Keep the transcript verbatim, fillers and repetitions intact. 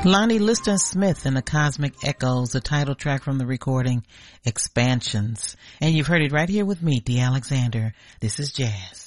Lonnie Liston Smith and the Cosmic Echoes, the title track from the recording Expansions. And you've heard it right here with me, Dee Alexander. This is Jazz.